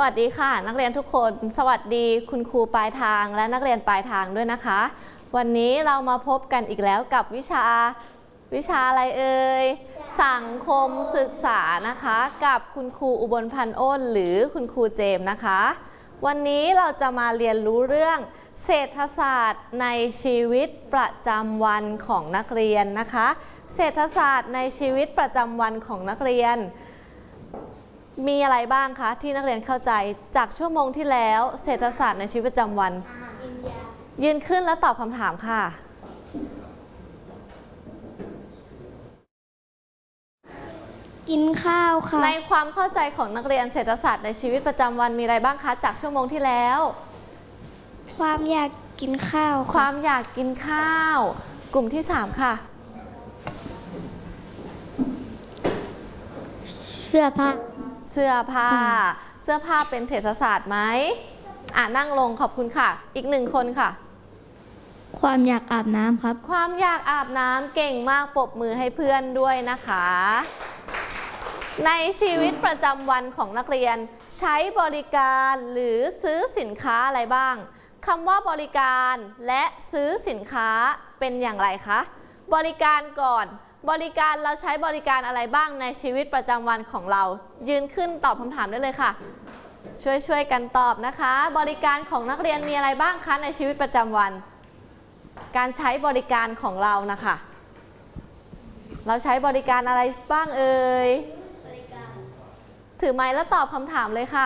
วัสดีค่ะนักเรียนทุกคนสวัสดีคุณครูปลายทางและนักเรียนปลายทางด้วยนะคะวันนี้เรามาพบกันอีกแล้วกับวิชาอะไรเอ่ยสังคมศึกษานะคะกับคุณครูอุบลพันธ์อ้นหรือคุณครูเจมส์นะคะวันนี้เราจะมาเรียนรู้เรื่องเศรษฐศาสตร์ในชีวิตประจำวันของนักเรียนนะคะเศรษฐศาสตร์ในชีวิตประจำวันของนักเรียนมีอะไรบ้างคะที่นักเรียนเข้าใจจากชั่วโมงที่แล้วเศรษฐศาสตร์ในชีวิตประจำวันยืนขึ้นแล้วตอบคำถามค่ะกินข้าวค่ะในความเข้าใจของนักเรียนเศรษฐศาสตร์ในชีวิตประจำวันมีอะไรบ้างคะจากชั่วโมงที่แล้วความอยากกินข้าวความอยากกินข้าวกลุ่มที่3ค่ะเสื้อผ้าเสื้อผ้าเป็นเศรษฐศาสตร์ไหมนั่งลงขอบคุณค่ะอีก1คนค่ะความอยากอาบน้ำครับความอยากอาบน้ำเก่งมากปรบมือให้เพื่อนด้วยนะคะในชีวิตประจำวันของนักเรียนใช้บริการหรือซื้อสินค้าอะไรบ้างคำว่าบริการและซื้อสินค้าเป็นอย่างไรคะบริการก่อนบริการเราใช้บริการอะไรบ้างในชีวิตประจำวันของเรายืนขึ้นตอบคำถามได้เลยค่ะช่วยกันตอบนะคะบริการของนักเรียนมีอะไรบ้างคะในชีวิตประจำวันการใช้บริการของเรานะคะเราใช้บริการอะไรบ้างเอ่ยถือไมค์แล้วตอบคำถามเลยค่ะ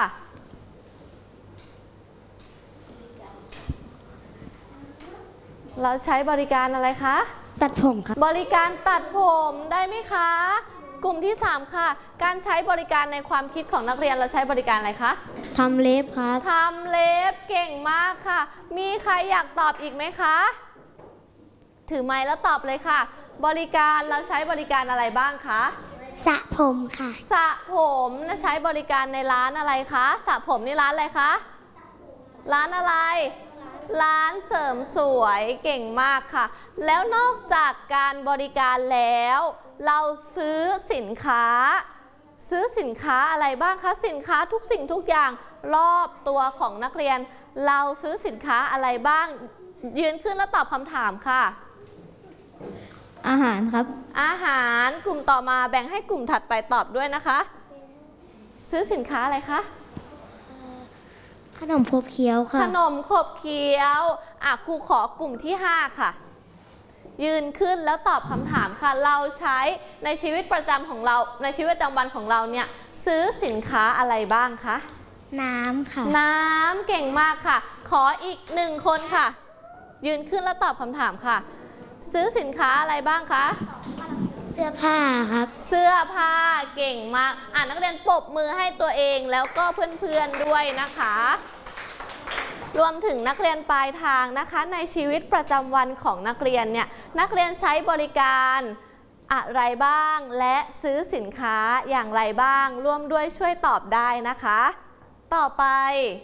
เราใช้บริการอะไรคะตัดผมครับบริการตัดผมได้ไหมคะกลุ่มที่3ค่ะการใช้บริการในความคิดของนักเรียนเราใช้บริการอะไรคะทำเล็บครับทำเล็บเก่งมากค่ะมีใครอยากตอบอีกไหมคะถือไมค์แล้วตอบเลยค่ะบริการเราใช้บริการอะไรบ้างคะสระผมค่ะสระผมใช้บริการในร้านอะไรคะสระผมนี่ร้านอะไรคะร้านอะไรร้านเสริมสวยเก่งมากค่ะแล้วนอกจากการบริการแล้วเราซื้อสินค้าอะไรบ้างคะสินค้าทุกสิ่งทุกอย่างรอบตัวของนักเรียนเราซื้อสินค้าอะไรบ้างยืนขึ้นแล้วตอบคำถามค่ะอาหารครับอาหารกลุ่มต่อมาแบ่งให้กลุ่มถัดไปตอบด้วยนะคะซื้อสินค้าอะไรคะขนมขบเคี้ยวค่ะขนมขบเคี้ยวครูขอกลุ่มที่5ค่ะยืนขึ้นแล้วตอบคำถามค่ะเราใช้ในชีวิตประจำของเราในชีวิตประจำวันของเราเนี่ยซื้อสินค้าอะไรบ้างคะน้ำค่ะน้ำเก่งมากค่ะขออีก1คนค่ะยืนขึ้นแล้วตอบคำถามค่ะซื้อสินค้าอะไรบ้างคะเสื้อผ้าครับเสื้อผ้าเก่งมากนักเรียนปรบมือให้ตัวเองแล้วก็เพื่อนๆด้วยนะคะรวมถึงนักเรียนปลายทางนะคะในชีวิตประจำวันของนักเรียนเนี่ยนักเรียนใช้บริการอะไรบ้างและซื้อสินค้าอย่างไรบ้างร่วมด้วยช่วยตอบได้นะคะต่อไป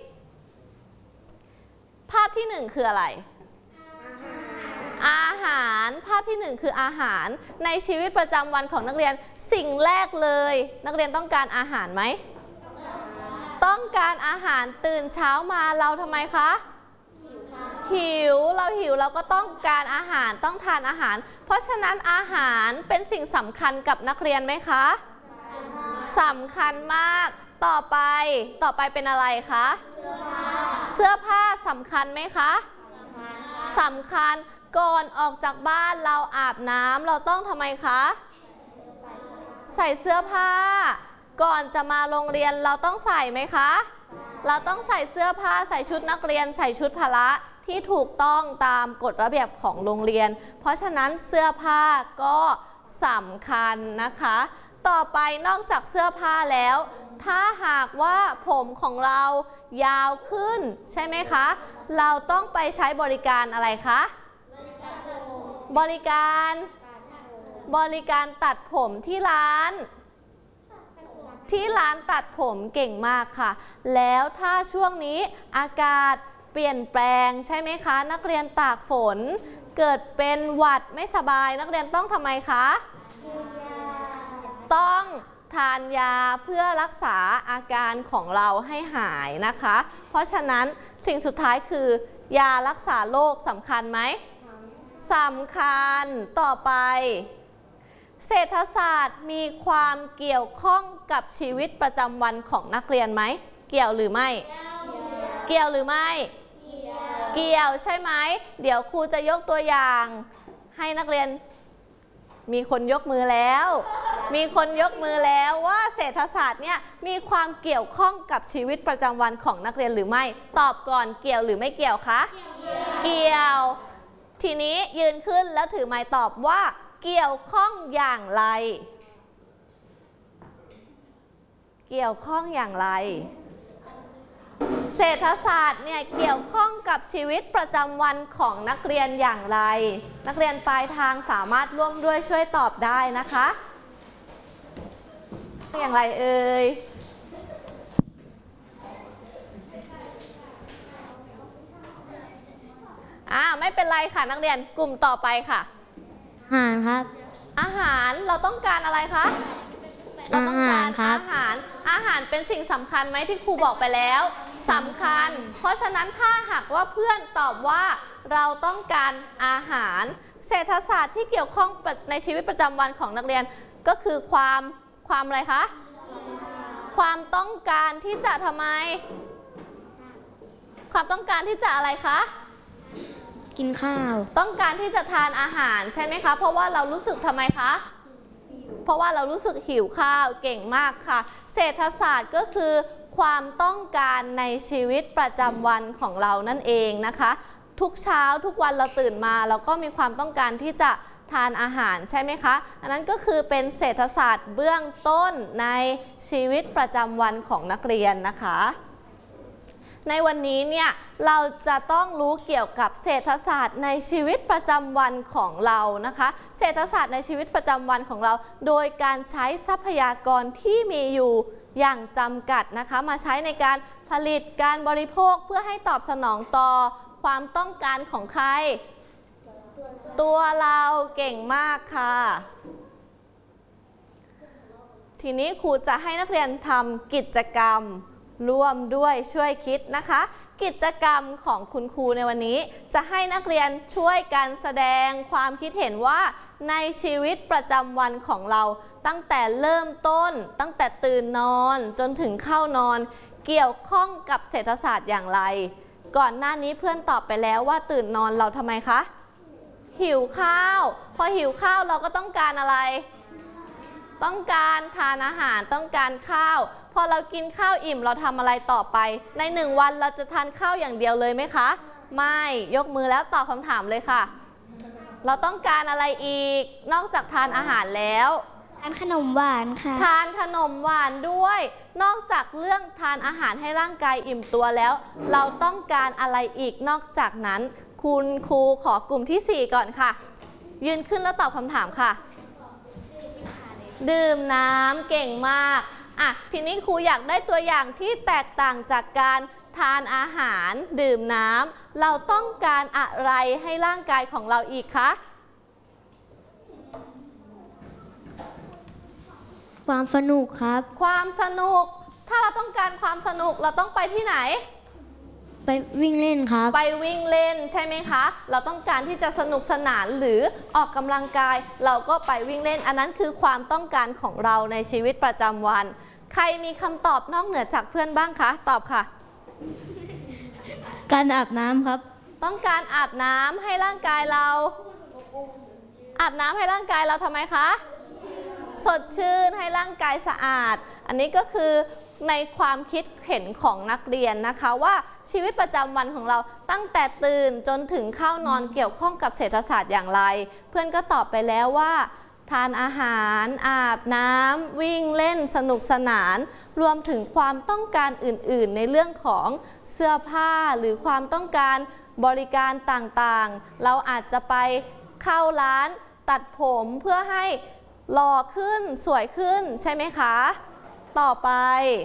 ภาพที่1คืออะไรอาหารภาพที่1คืออาหารในชีวิตประจำวันของนักเรียนสิ่งแรกเลยนักเรียนต้องการอาหารไหมต้องการอาหารตื่นเช้ามาเราทำไมคะหิวเราก็ต้องการอาหารต้องทานอาหารเพราะฉะนั้นอาหารเป็นสิ่งสำคัญกับนักเรียนไหมคะสำคัญมากต่อไปเป็นอะไรคะเสื้อผ้าสำคัญไหมคะสำคัญก่อนออกจากบ้านเราอาบน้ำเราต้องทำไมคะใส่เสื้อผ้าก่อนจะมาโรงเรียนเราต้องใส่ไหมคะเราต้องใส่เสื้อผ้าใส่ชุดนักเรียนใส่ชุดพละที่ถูกต้องตามกฎระเบียบของโรงเรียนเพราะฉะนั้นเสื้อผ้าก็สำคัญนะคะต่อไปนอกจากเสื้อผ้าแล้วถ้าหากว่าผมของเรายาวขึ้นใช่ไหมคะเราต้องไปใช้บริการอะไรคะบริการตัดผมที่ร้านตัดผมเก่งมากค่ะแล้วถ้าช่วงนี้อากาศเปลี่ยนแปลงใช่ไหมคะนักเรียนตากฝนเกิดเป็นหวัดไม่สบายนักเรียนต้องทำไมคะต้องทานยาเพื่อรักษาอาการของเราให้หายนะคะเพราะฉะนั้นสิ่งสุดท้ายคือยารักษาโรคสำคัญไหมสำคัญต่อไปเศรษฐศาสตร์มีความเกี่ยวข้องกับชีวิตประจำวันของนักเรียนไหมเกี่ยวหรือไม่เกี่ยวหรือไม่เกี่ยวใช่ไหมเดี๋ยวครูจะยกตัวอย่างให้นักเรียนมีคนยกมือแล้วมีคนยกมือแล้วว่าเศรษฐศาสตร์เนี่ยมีความเกี่ยวข้องกับชีวิตประจำวันของนักเรียนหรือไม่ตอบก่อนเกี่ยวหรือไม่เกี่ยวคะเกี่ยวทีนี้ยืนขึ้นแล้วถือไม้ตอบว่าเกี่ยวข้องอย่างไรเกี่ยวข้องอย่างไรเศรษฐศาสตร์เนี่ยเกี่ยวข้องกับชีวิตประจำวันของนักเรียนอย่างไรนักเรียนปลายทางสามารถร่วมด้วยช่วยตอบได้นะคะอย่างไรเอ่ยไม่เป็นไรค่ะนักเรียนกลุ่มต่อไปค่ะอาหารครับอาหารเราต้องการอะไรคะเราต้องการอาหารเป็นสิ่งสำคัญไหมที่ครูบอกไปแล้วสำคัญเพราะฉะนั้นถ้าหากว่าเพื่อนตอบว่าเราต้องการอาหารเศรษฐศาสตร์ที่เกี่ยวข้องในชีวิตประจำวันของนักเรียนก็คือความอะไรคะความต้องการที่จะทำไมความต้องการที่จะอะไรคะกินข้าวต้องการที่จะทานอาหารใช่ไหมคะเพราะว่าเรารู้สึกทำไมคะเพราะว่าเรารู้สึกหิวข้าวเก่งมากค่ะเศรษฐศาสตร์ก็คือความต้องการในชีวิตประจำวันของเรานั่นเองนะคะทุกเช้าทุกวันเราตื่นมาเราก็มีความต้องการที่จะทานอาหารใช่ไหมคะอันนั้นก็คือเป็นเศรษฐศาสตร์เบื้องต้นในชีวิตประจำวันของนักเรียนนะคะในวันนี้เนี่ยเราจะต้องรู้เกี่ยวกับเศรษฐศาสตร์ในชีวิตประจำวันของเรานะคะเศรษฐศาสตร์ในชีวิตประจำวันของเราโดยการใช้ทรัพยากรที่มีอยู่อย่างจำกัดนะคะมาใช้ในการผลิตการบริโภคเพื่อให้ตอบสนองต่อความต้องการของใครตัวเราเก่งมากค่ะทีนี้ครูจะให้นักเรียนทำกิจกรรมร่วมด้วยช่วยคิดนะคะกิจกรรมของคุณครูในวันนี้จะให้นักเรียนช่วยกันแสดงความคิดเห็นว่าในชีวิตประจำวันของเราตั้งแต่เริ่มต้นตั้งแต่ตื่นนอนจนถึงเข้านอนเกี่ยวข้องกับเศรษฐศาสตร์อย่างไรก่อนหน้านี้เพื่อนตอบไปแล้วว่าตื่นนอนเราทำไมคะหิวข้าวพอหิวข้าวเราก็ต้องการอะไรต้องการทานอาหารต้องการข้าวพอเรากินข้าวอิ่มเราทำอะไรต่อไปใน1 วันเราจะทานข้าวอย่างเดียวเลยไหมคะไม่ยกมือแล้วตอบคำถามเลยค่ะเราต้องการอะไรอีกนอกจากทานอาหารแล้วทานขนมหวานค่ะทานขนมหวานด้วยนอกจากเรื่องทานอาหารให้ร่างกายอิ่มตัวแล้วเราต้องการอะไรอีกนอกจากนั้นคุณครูขอกลุ่มที่4ก่อนค่ะยืนขึ้นแล้วตอบคำถามค่ะดื่มน้ำเก่งมากทีนี้ครูอยากได้ตัวอย่างที่แตกต่างจากการทานอาหารดื่มน้ำเราต้องการอะไรให้ร่างกายของเราอีกคะความสนุกครับความสนุกถ้าเราต้องการความสนุกเราต้องไปที่ไหนไปวิ่งเล่นครับไปวิ่งเล่นใช่ไหมคะเราต้องการที่จะสนุกสนานหรือออกกำลังกายเราก็ไปวิ่งเล่นอันนั้นคือความต้องการของเราในชีวิตประจำวันใครมีคำตอบนอกเหนือจากเพื่อนบ้างคะตอบค่ะการอาบน้ำครับต้องการอาบน้ำให้ร่างกายเราอาบน้ำให้ร่างกายเราทำไมคะสดชื่นให้ร่างกายสะอาดอันนี้ก็คือในความคิดเห็นของนักเรียนนะคะว่าชีวิตประจำวันของเราตั้งแต่ตื่นจนถึงเข้านอนเกี่ยวข้องกับเศรษฐศาสตร์อย่างไรเพื่อนก็ตอบไปแล้วว่าทานอาหารอาบน้ำวิ่งเล่นสนุกสนานรวมถึงความต้องการอื่นๆในเรื่องของเสื้อผ้าหรือความต้องการบริการต่างๆเราอาจจะไปเข้าร้านตัดผมเพื่อให้หล่อขึ้นสวยขึ้นใช่ไหมคะต่อไป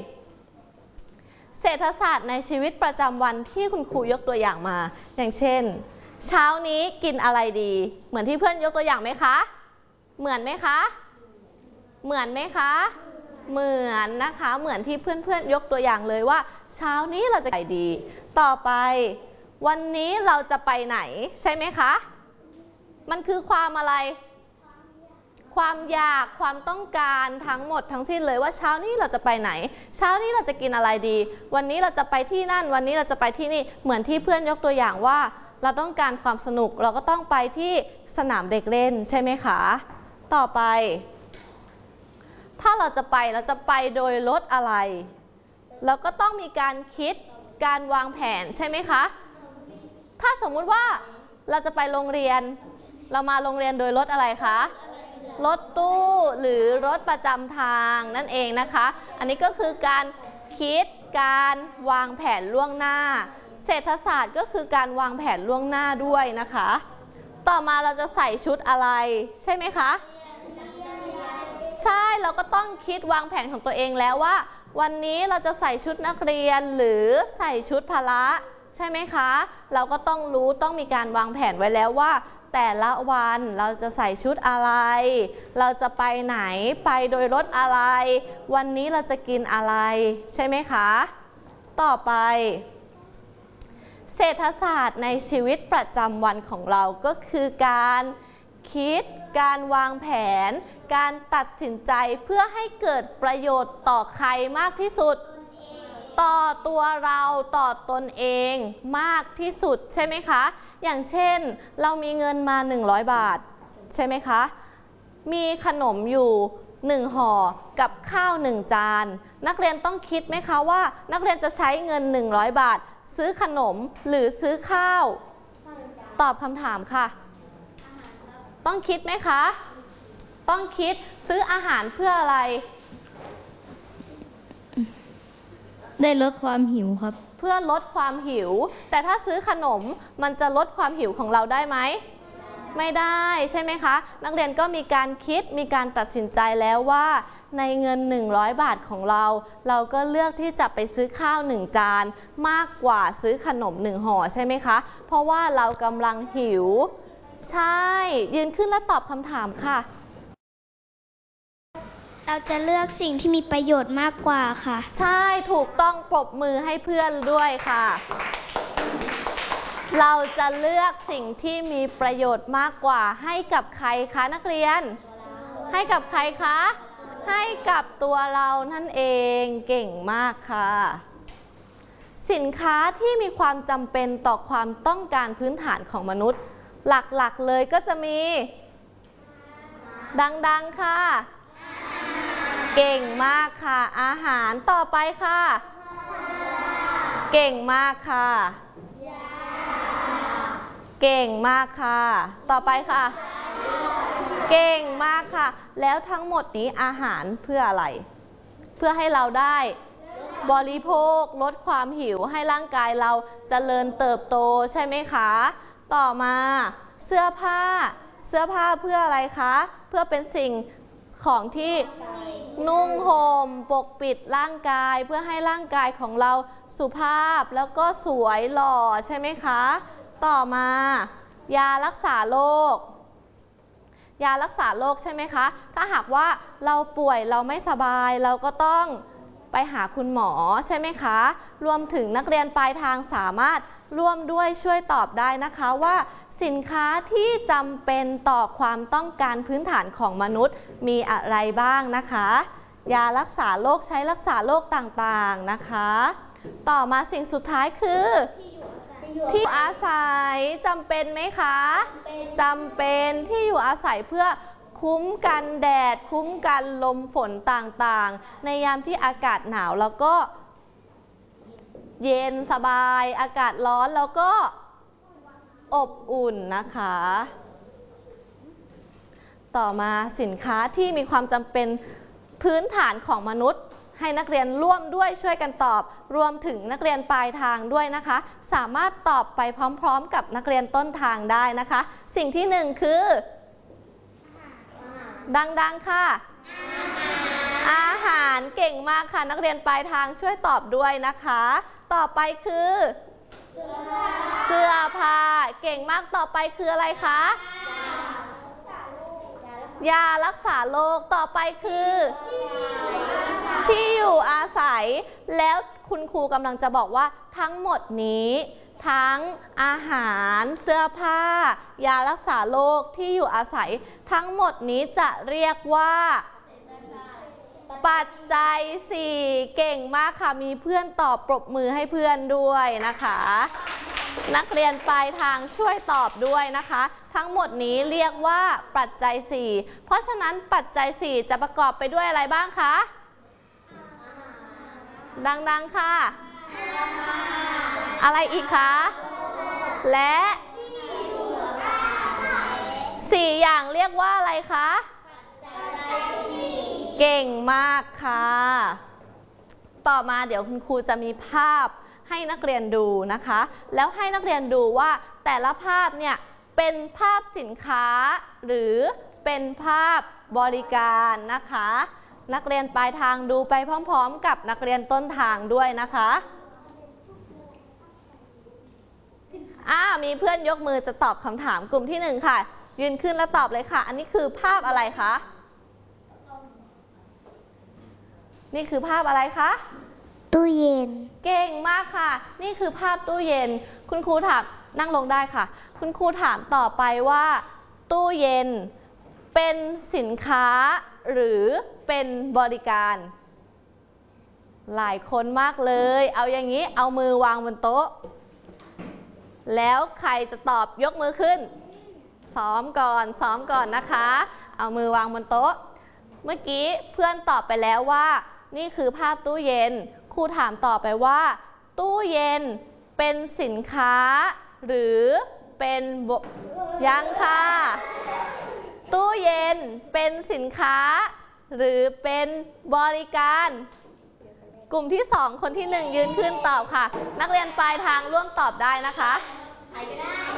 เศรษฐศาสตร์ในชีวิตประจำวันที่คุณครูยกตัวอย่างมาอย่างเช่นเช้านี้กินอะไรดีเหมือนที่เพื่อนยกตัวอย่างไหมคะเหมือนไหมคะเหมือนไหมคะเหมือนนะคะเหมือนที่เพื่อนๆยกตัวอย่างเลยว่าเช้านี้เราจะไปดีต่อไปวันนี้เราจะไปไหนใช่ไหมคะมันคือความอะไรความอยากความต้องการทั้งหมดทั้งสิ้นเลยว่าเช้านี้เราจะไปไหนเช้านี้เราจะกินอะไรดีวันนี้เราจะไปที่นั่นวันนี้เราจะไปที่นี่เหมือนที่เพื่อนยกตัวอย่างว่าเราต้องการความสนุกเราก็ต้องไปที่สนามเด็กเล่นใช่ไหมคะต่อไปถ้าเราจะไปโดยรถอะไรเราก็ต้องมีการคิดการวางแผนใช่ไหมคะถ้าสมมุติว่าเราจะไปโรงเรียนเรามาโรงเรียนโดยรถอะไรคะรถตู้หรือรถประจำทางนั่นเองนะคะอันนี้ก็คือการคิดการวางแผนล่วงหน้าเศรษฐศาสตร์ก็คือการวางแผนล่วงหน้าด้วยนะคะต่อมาเราจะใส่ชุดอะไรใช่ไหมคะใช่เราก็ต้องคิดวางแผนของตัวเองแล้วว่าวันนี้เราจะใส่ชุดนักเรียนหรือใส่ชุดพละใช่ไหมคะเราก็ต้องรู้ต้องมีการวางแผนไว้แล้วว่าแต่ละวันเราจะใส่ชุดอะไรเราจะไปไหนไปโดยรถอะไรวันนี้เราจะกินอะไรใช่ไหมคะต่อไปเศรษฐศาสตร์ในชีวิตประจำวันของเราก็คือการคิดการวางแผนการตัดสินใจเพื่อให้เกิดประโยชน์ต่อใครมากที่สุดต่อตัวเราต่อตนเองมากที่สุดใช่ไหมคะอย่างเช่นเรามีเงินมา100 บาทใช่ไหมคะมีขนมอยู่1 ห่อกับข้าว1 จานนักเรียนต้องคิดไหมคะว่านักเรียนจะใช้เงิน100 บาทซื้อขนมหรือซื้อข้าวตอบคำถามค่ะต้องคิดไหมคะต้องคิดซื้ออาหารเพื่ออะไรได้ลดความหิวครับเพื่อลดความหิวแต่ถ้าซื้อขนมมันจะลดความหิวของเราได้ไหมไม่ได้ใช่ไหมคะนักเรียนก็มีการคิดมีการตัดสินใจแล้วว่าในเงิน100 บาทของเราก็เลือกที่จะไปซื้อข้าว1 จานมากกว่าซื้อขนม1 ห่อใช่ไหมคะเพราะว่าเรากำลังหิวใช่ยืนขึ้นและตอบคำถามค่ะเราจะเลือกสิ่งที่มีประโยชน์มากกว่าค่ะใช่ถูกต้องปรบมือให้เพื่อนด้วยค่ะเราจะเลือกสิ่งที่มีประโยชน์มากกว่าให้กับใครคะนักเรียนให้กับใครคะให้กับตัวเรานั่นเองเก่งมากค่ะสินค้าที่มีความจำเป็นต่อความต้องการพื้นฐานของมนุษย์หลักๆเลยก็จะมีดังๆค่ะเก่งมากค่ะอาหารต่อไปค่ะเก่งมากค่ะเก่งมากค่ะต่อไปค่ะเก่งมากค่ะแล้วทั้งหมดนี้อาหารเพื่ออะไรเพื่อให้เราได้บริโภคลดความหิวให้ร่างกายเราเจริญเติบโตใช่ไหมคะต่อมาเสื้อผ้าเพื่ออะไรคะเพื่อเป็นสิ่งของที่นุ่งห่มปกปิดร่างกายเพื่อให้ร่างกายของเราสุภาพแล้วก็สวยหล่อใช่ไหมคะต่อมายารักษาโรคใช่ไหมคะถ้าหากว่าเราป่วยเราไม่สบายเราก็ต้องไปหาคุณหมอใช่ไหมคะรวมถึงนักเรียนปลายทางสามารถร่วมด้วยช่วยตอบได้นะคะว่าสินค้าที่จำเป็นต่อความต้องการพื้นฐานของมนุษย์มีอะไรบ้างนะคะยารักษาโรคใช้รักษาโรคต่างๆนะคะต่อมาสิ่งสุดท้ายคือที่อยู่อาศัยจำเป็นไหมคะจำเป็นที่อยู่อาศัยเพื่อคุ้มกันแดดคุ้มกันลมฝนต่างๆในยามที่อากาศหนาวแล้วก็เย็นสบายอากาศร้อนแล้วก็อบอุ่นนะคะต่อมาสินค้าที่มีความจำเป็นพื้นฐานของมนุษย์ให้นักเรียนร่วมด้วยช่วยกันตอบรวมถึงนักเรียนปลายทางด้วยนะคะสามารถตอบไปพร้อมๆกับนักเรียนต้นทางได้นะคะสิ่งที่หนึ่งคือดังๆค่ะอาหารเก่งมากค่ะนักเรียนปลายทางช่วยตอบด้วยนะคะต่อไปคือเสื้อผ้าเก่งมากต่อไปคืออะไรคะยารักษาโรคต่อไปคือที่อยู่อาศัยแล้วคุณครูกำลังจะบอกว่าทั้งหมดนี้ทั้งอาหารเสื้อผ้ายารักษาโรคที่อยู่อาศัยทั้งหมดนี้จะเรียกว่าปัจจัย 4เก่งมากค่ะมีเพื่อนตอบปรบมือให้เพื่อนด้วยนะคะนักเรียนปลายทางช่วยตอบด้วยนะคะทั้งหมดนี้เรียกว่าปัจจัย 4เพราะฉะนั้นปัจจัย 4จะประกอบไปด้วยอะไรบ้างคะดังๆค่ะอะไรอีกคะและ4อย่างเรียกว่าอะไรคะเก่งมากค่ะต่อมาเดี๋ยวคุณครูจะมีภาพให้นักเรียนดูนะคะแล้วให้นักเรียนดูว่าแต่ละภาพเนี่ยเป็นภาพสินค้าหรือเป็นภาพบริการนะคะนักเรียนปลายทางดูไปพร้อมๆกับนักเรียนต้นทางด้วยนะคะมีเพื่อนยกมือจะตอบคำถามกลุ่มที่1ค่ะยืนขึ้นแล้วตอบเลยค่ะอันนี้คือภาพอะไรคะนี่คือภาพอะไรคะตู้เย็นเก่งมากค่ะนี่คือภาพตู้เย็นคุณครูถามนั่งลงได้ค่ะคุณครูถามต่อไปว่าตู้เย็นเป็นสินค้าหรือเป็นบริการหลายคนมากเลยเอาอย่างนี้เอามือวางบนโต๊ะแล้วใครจะตอบยกมือขึ้นซ้อมก่อนนะคะเอามือวางบนโต๊ะเมื่อกี้เพื่อนตอบไปแล้วว่านี่คือภาพตู้เย็นครูถามต่อไปว่าตู้เย็นเป็นสินค้าหรือเป็นยังค่ะตู้เย็นเป็นสินค้าหรือเป็นบริการกลุ่มที่2คนที่1ยืนขึ้นตอบค่ะนักเรียนปลายทางร่วมตอบได้นะคะใครก็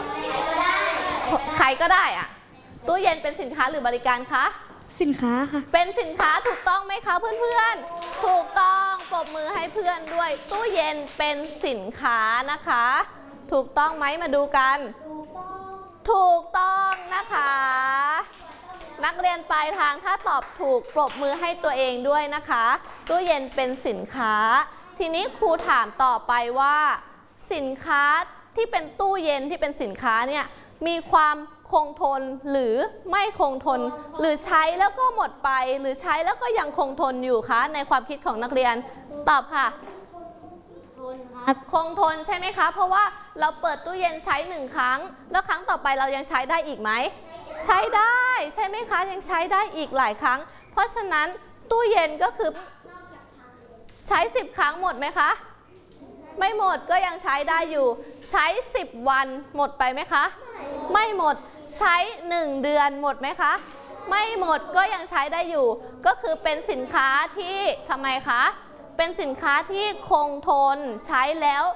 ได้อะตู้เย็นเป็นสินค้าหรือบริการคะสินค้าค่ะเป็นสินค้าถูกต้องไหมคะเพื่อนๆถูกต้องปรบมือให้เพื่อนด้วยตู้เย็นเป็นสินค้านะคะถูกต้องไหมมาดูกันถูกต้องนะคะนักเรียนปลายทางถ้าตอบถูกปรบมือให้ตัวเองด้วยนะคะตู้เย็นเป็นสินค้าทีนี้ครูถามต่อไปว่าสินค้าที่เป็นตู้เย็นที่เป็นสินค้าเนี่ยมีความคงทนหรือไม่คงทนหรือใช้แล้วก็หมดไปหรือใช้แล้วก็ยังคงทนอยู่คะในความคิดของนักเรียนตอบค่ะคงทนใช่ไหมคะเพราะว่าเราเปิดตู้เย็นใช้1ครั้งแล้วครั้งต่อไปเรายังใช้ได้อีกไหมใช้ได้ใช่ไหมคะยังใช้ได้อีกหลายครั้งเพราะฉะนั้นตู้เย็นก็คือใช้10ครั้งหมดไหมคะไม่หมดก็ยังใช้ได้อยู่ใช้10วันหมดไปไหมคะไม่หมดใช้1เดือนหมดไหมคะไม่หมดก็ยังใช้ได้อยู่ก็คือเป็นสินค้าที่ทำไมคะเป็นสินค้าที่คงทนใช้แล้ว